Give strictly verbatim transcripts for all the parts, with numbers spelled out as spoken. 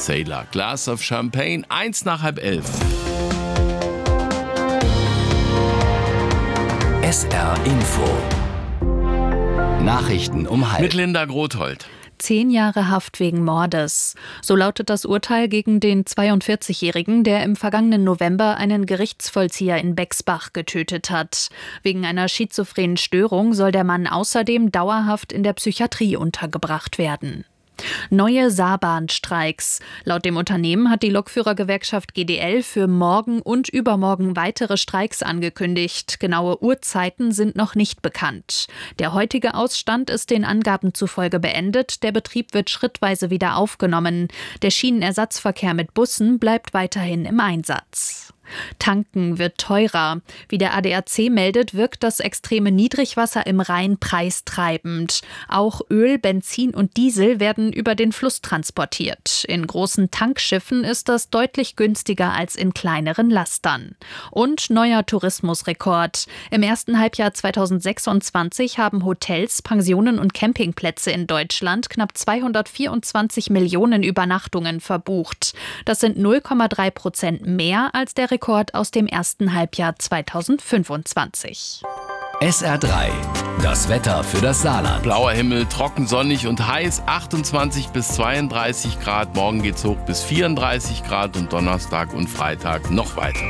Sailor, Glass of Champagne, eins nach halb elf. S R Info. Nachrichten um halb. Mit Linda Grothold. Zehn Jahre Haft wegen Mordes. So lautet das Urteil gegen den zweiundvierzigjährigen, der im vergangenen November einen Gerichtsvollzieher in Bexbach getötet hat. Wegen einer schizophrenen Störung soll der Mann außerdem dauerhaft in der Psychiatrie untergebracht werden. Neue Saarbahnstreiks. Laut dem Unternehmen hat die Lokführergewerkschaft G D L für morgen und übermorgen weitere Streiks angekündigt. Genaue Uhrzeiten sind noch nicht bekannt. Der heutige Ausstand ist den Angaben zufolge beendet. Der Betrieb wird schrittweise wieder aufgenommen. Der Schienenersatzverkehr mit Bussen bleibt weiterhin im Einsatz. Tanken wird teurer. Wie der A D A C meldet, wirkt das extreme Niedrigwasser im Rhein preistreibend. Auch Öl, Benzin und Diesel werden über den Fluss transportiert. In großen Tankschiffen ist das deutlich günstiger als in kleineren Lastern. Und neuer Tourismusrekord. Im ersten Halbjahr zweitausendsechsundzwanzig haben Hotels, Pensionen und Campingplätze in Deutschland knapp zweihundertvierundzwanzig Millionen Übernachtungen verbucht. Das sind null Komma drei Prozent mehr als der Rekord aus dem ersten Halbjahr zweitausendfünfundzwanzig. S R drei. Das Wetter für das Saarland. Blauer Himmel, trocken, sonnig und heiß, achtundzwanzig bis zweiunddreißig Grad. Morgen geht's hoch bis vierunddreißig Grad und Donnerstag und Freitag noch weiter.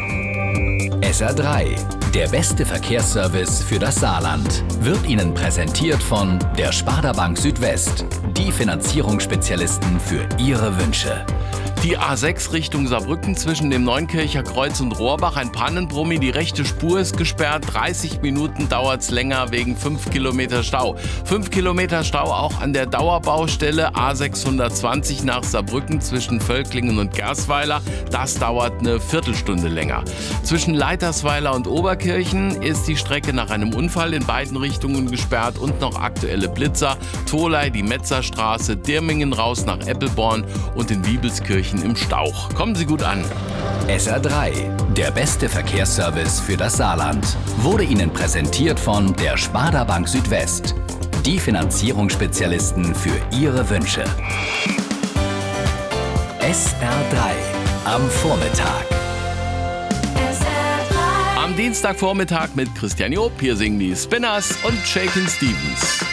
S R drei. Der beste Verkehrsservice für das Saarland wird Ihnen präsentiert von der Sparda Bank Südwest. Die Finanzierungsspezialisten für Ihre Wünsche. Die A sechs Richtung Saarbrücken zwischen dem Neunkircher Kreuz und Rohrbach. Ein Pannenbrummi, die rechte Spur ist gesperrt. dreißig Minuten dauert's länger wegen fünf Kilometer Stau. fünf Kilometer Stau auch an der Dauerbaustelle A sechshundertzwanzig nach Saarbrücken zwischen Völklingen und Gersweiler. Das dauert eine Viertelstunde länger. Zwischen Leitersweiler und Oberkirchen ist die Strecke nach einem Unfall in beiden Richtungen gesperrt und noch aktuelle Blitzer. Tholey, die Metzerstraße, Dirmingen raus nach Eppelborn und in Wiebelskirchen im Stauch. Kommen Sie gut an. S R drei. Der beste Verkehrsservice für das Saarland wurde Ihnen präsentiert von der Sparda Bank Südwest. Die Finanzierungsspezialisten für Ihre Wünsche. S R drei. Am Vormittag. Am Dienstagvormittag mit Christian Job. Hier singen die Spinners und Shakin' Stevens.